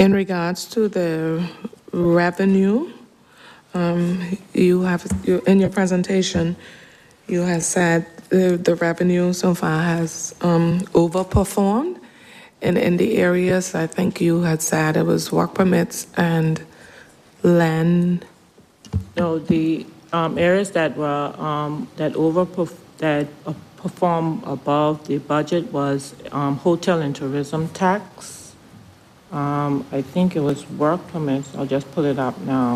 In regards to the revenue, in your presentation, you have said the revenue so far has overperformed. And in the areas, I think you had said it was work permits and land. No, the areas that were performed above the budget was hotel and tourism tax. I think it was work permits. I'll just pull it up now.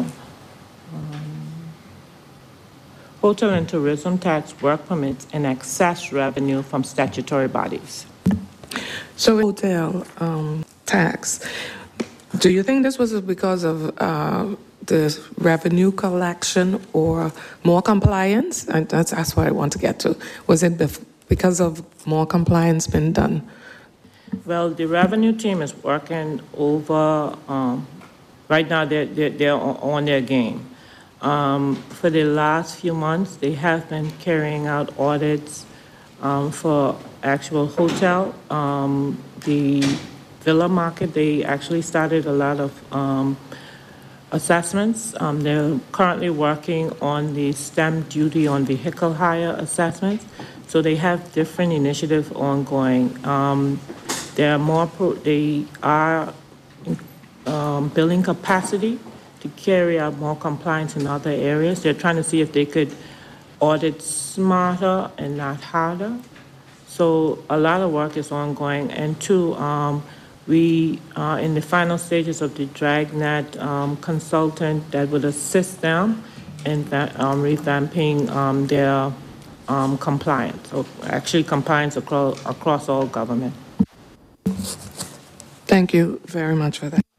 Hotel and tourism tax, work permits, and excess revenue from statutory bodies. So hotel tax, do you think this was because of the revenue collection or more compliance? And that's what I want to get to. Was it because of more compliance been done? Well, the revenue team is working over, right now they're on their game. For the last few months, they have been carrying out audits for actual hotel. The villa market, they actually started a lot of assessments. They're currently working on the stamp duty on vehicle hire assessments. So they have different initiatives ongoing. They are building capacity to carry out more compliance in other areas. They're trying to see if they could audit smarter and not harder. So a lot of work is ongoing. And two, we are in the final stages of the Dragnet consultant that would assist them in revamping their compliance, so actually compliance across all government. Thank you very much for that.